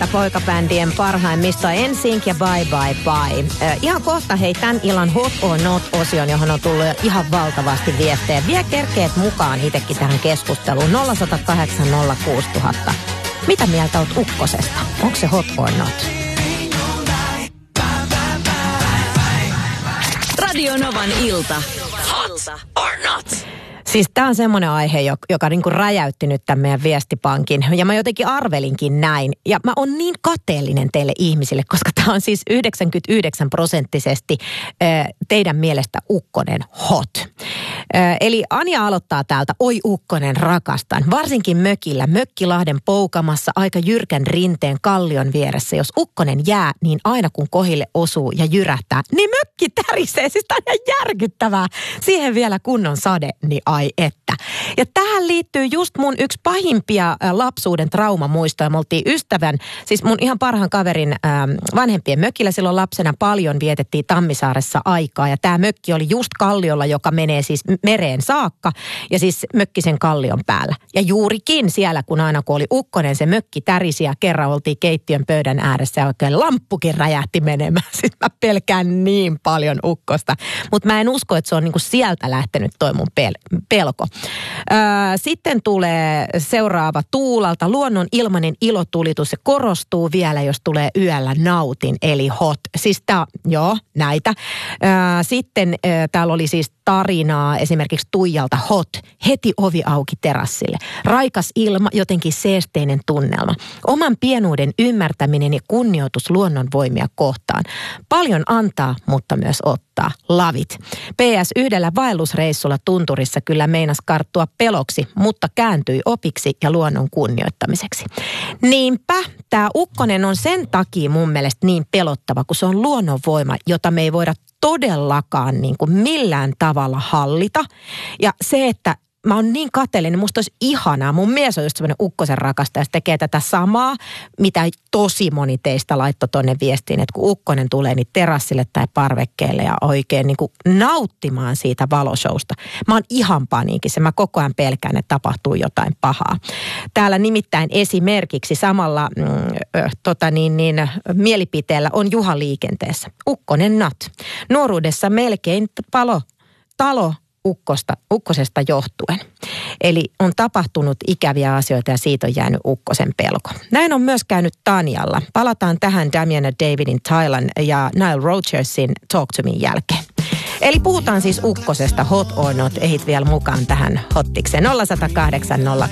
Yötä poikabändien parhaimmista NSYNC ja Bye Bye Bye. Ihan kohta hei tämän illan Hot or Not-osion, johon on tullut ihan valtavasti viestejä. Vie kerkeet mukaan itsekin tähän keskusteluun 0108 06000. Mitä mieltä oot ukkosesta? Onko se Hot or Not? Radio Novan ilta. Hot or Not? Siis tämä on semmoinen aihe, joka niinku räjäytti nyt tämän meidän viestipankin. Ja mä jotenkin arvelinkin näin. Ja mä oon niin kateellinen teille ihmisille, koska tämä on siis 99% teidän mielestä ukkonen hot. Eli Anja aloittaa täältä. Oi ukkonen, rakastan. Varsinkin mökillä, Mökkilahden poukamassa aika jyrkän rinteen kallion vieressä. Jos ukkonen jää, niin aina kun kohille osuu ja jyrähtää, niin mökki tärisee. Siis tämä on ihan järkyttävää. Siihen vielä kunnon sade, niin ai että. Ja tähän liittyy just mun yksi pahimpia lapsuuden traumamuistoja. Me oltiin ystävän, siis mun ihan parhaan kaverin vanhempien mökillä silloin lapsena paljon vietettiin Tammisaaressa aikaa. Ja tämä mökki oli just kalliolla, joka menee siis mereen saakka ja siis mökkisen kallion päällä. Ja juurikin siellä, kun aina kun oli ukkonen, se mökki tärisi ja kerran oltiin keittiön pöydän ääressä ja oikein lamppukin räjähti menemään. Siis mä pelkään niin paljon ukkosta. Mutta mä en usko, että se on niinku sieltä lähtenyt toi mun pelko. Sitten tulee seuraava Tuulalta. Luonnon ilmainen ilotulitus. Se korostuu vielä, jos tulee yöllä nautin, eli hot. Siis näitä. Sitten täällä oli siis tarinaa esimerkiksi Tuijalta hot. Heti ovi auki terassille. Raikas ilma, jotenkin seesteinen tunnelma. Oman pienuuden ymmärtäminen ja kunnioitus luonnonvoimia kohtaan. Paljon antaa, mutta myös ottaa. Lavit. PS yhdellä vaellusreissulla tunturissa kyllä meinas karttua peloksi, mutta kääntyi opiksi ja luonnon kunnioittamiseksi. Niinpä, tämä ukkonen on sen takia mun mielestä niin pelottava, kun se on luonnonvoima, jota me ei voida todellakaan niin kuin millään tavalla hallita. Ja se, että mä oon niin kateellinen, musta olisi ihanaa. Mun mies on just semmoinen ukkosen rakastaja, se tekee tätä samaa, mitä tosi moni teistä laittoi tonne viestiin, että kun ukkonen tulee niin terassille tai parvekkeelle ja oikein niin kuin nauttimaan siitä valoshowsta. Mä oon ihan paniikissa, mä koko ajan pelkään, että tapahtuu jotain pahaa. Täällä nimittäin esimerkiksi samalla mielipiteellä on Juha liikenteessä. Ukkonen nat. Nuoruudessa melkein talo ukkosesta johtuen. Eli on tapahtunut ikäviä asioita ja siitä on jäänyt ukkosen pelko. Näin on myös käynyt Tanjalla. Palataan tähän Damien and Davidin Thailand ja Nile Rodgersin Talk to Me jälkeen. Eli puhutaan siis ukkosesta, hot or not, ehit vielä mukaan tähän hottikseen 0108